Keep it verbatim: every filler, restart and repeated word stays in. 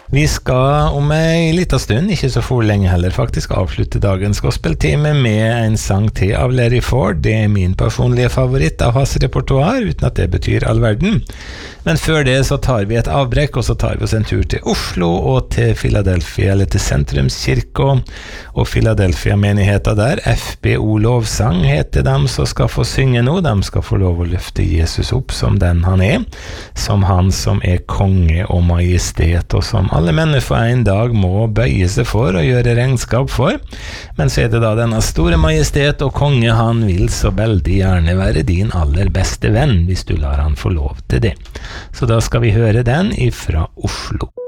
Vi skal om en liten stund, ikke så for lenge heller faktisk, avslutte dagens gospeltime med en sang til av Larry Ford. Det er min personlige favoritt av hans repertoar, uten at det betyr all verden. Men før det så tar vi et avbrekk, og så tar vi oss en tur til Oslo og til Philadelphia, eller til Sentrumskirka og Philadelphia-menigheten der. F B O Lovsang heter dem som skal få synge nå. De skal få lov å løfte Jesus opp som den han er, som han som er konge og majestet, og som alle mennesker en dag må bøye seg for og gjøre regnskap for. Men så er det da denne store majestet og konge, han vil så veldig gjerne være din aller beste venn, hvis du lar han få lov til det. Så da skal vi høre den ifra Oslo.